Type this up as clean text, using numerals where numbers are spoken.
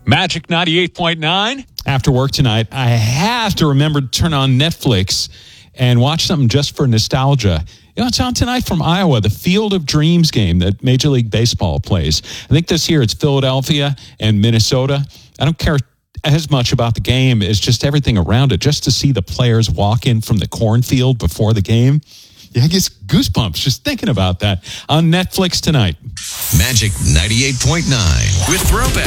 Magic 98.9. After work tonight, I have to remember to turn on Netflix and watch something just for nostalgia. You know, it's on tonight from Iowa, the Field of Dreams game that Major League Baseball plays. I think this year it's Philadelphia and Minnesota. I don't care as much about the game as just everything around it, just to see the players walk in from the cornfield before the game. Yeah, I guess goosebumps just thinking about that on Netflix tonight. Magic 98.9 with Throwback.